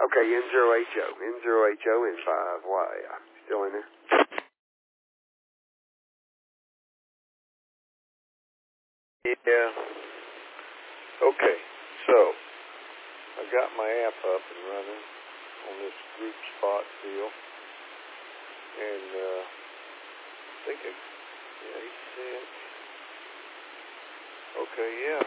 Okay, N0HO, N0HO, N5Y. Still in there? Yeah. Okay, so I got my app up and running on this group spot deal, and I think he said, okay, yeah.